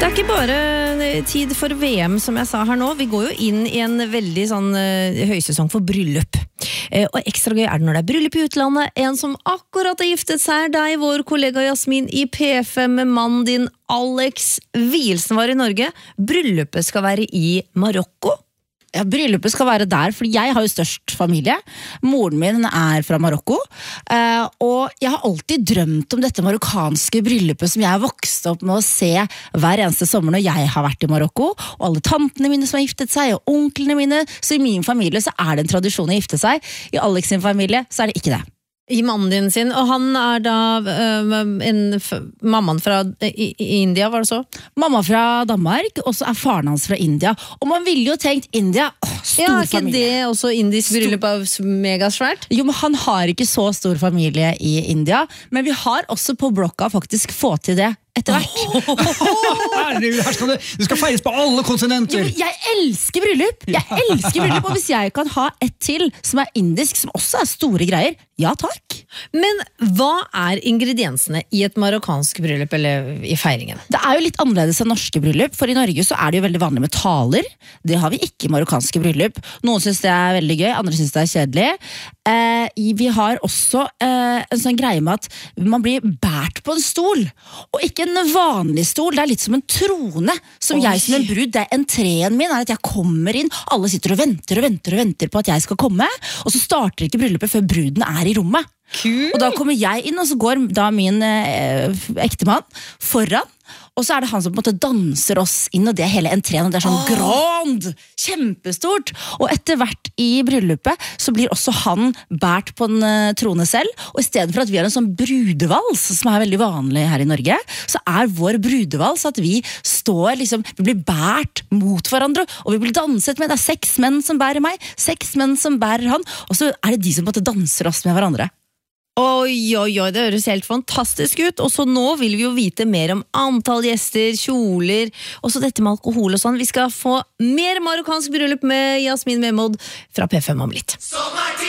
Det er ikke bare tid for VM, som jeg sa her nå. Vi går jo inn i en veldig høysesong for bryllup. Og ekstra gøy er det når det er bryllup i utlandet. En som akkurat har giftet seg, deg, vår kollega Jasmin i P5 med mannen din, Alex. Vielsen var i Norge. Bryllupet skal være i Marokko. Ja, bryllupet skal være der, fordi jeg har jo størst familie. Moren min er fra Marokko, og jeg har alltid drømt om dette marokkanske bryllupet som jeg har vokst opp med å se hver eneste sommer når jeg har vært i Marokko, og alle tantene mine som har giftet seg, og onklene mine. Så i min familie så er det en tradisjon å gifte seg. I Alex sin familie så er det ikke det. I mannen din sin, og han er da mammaen fra India, var det så? Mamma fra Danmark, og så er faren hans fra India. Og man ville jo tenkt India, stor familie. Er ikke det også indisk bryllup av megasvært? Jo, men han har ikke så stor familie i India, men vi har også på blokka faktisk få til det etter hvert. Her skal du skal feires på alle kontinenter. Jo, jeg elsker bryllup! Og hvis jeg kan ha ett til som er indisk, som også er store greier, ja takk. Men hva er ingrediensene i et marokkansk bryllup, eller i feiringen? Det er jo litt annerledes enn norske bryllup, for i Norge så er det jo veldig vanlig med taler. Det har vi ikke i marokkanske bryllup. Noen synes det er veldig gøy, andre synes det er kjedelig. Vi har også en sånn greie med at man blir bært på en stol, og ikke en vanlig stol. Det er litt som en trone, som jeg som en brud, det er entreen min, er at jeg kommer inn, alle sitter og venter på at jeg skal komme, og så starter ikke bryllupet før bruden er i rommet. Cool. Og da kommer jeg inn, og så går da min ektemann foran, og så er det han som på en måte danser oss inn, og det er hele entreen, og det er sånn grand, kjempestort. Og etter hvert i bryllupet så blir også han bært på en trone selv, og i stedet for at vi har en sånn brudevals, som er veldig vanlig her i Norge, så er vår brudevals at vi står liksom, vi blir bært mot hverandre, og vi blir danset med, det er 6 menn som bærer meg, 6 menn som bærer han, og så er det de som på en måte danser oss med hverandre. Oi, det høres helt fantastisk ut. Og så nå vil vi jo vite mer om antall gjester, kjoler, og så dette med alkohol og sånn. Vi skal få mer marokkansk bryllup med Jasmin Memod fra P5 om litt.